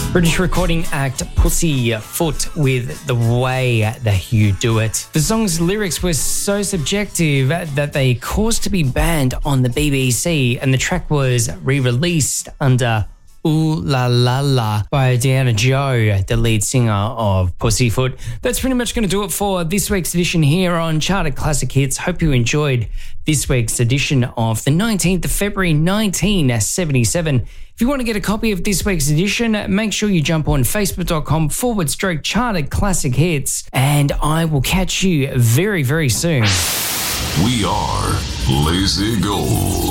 British recording act Pussyfoot with The Way That You Do It. The song's lyrics were so subjective that they caused to be banned on the BBC, and the track was re-released under Ooh La La La by Deanna Joe, the lead singer of Pussyfoot. That's pretty much going to do it for this week's edition here on Charted Classic Hits. Hope you enjoyed this week's edition of the 19th of February 1977. If you want to get a copy of this week's edition, make sure you jump on facebook.com/Charted Classic Hits, and I will catch you very, very soon. We are Lazy Gold.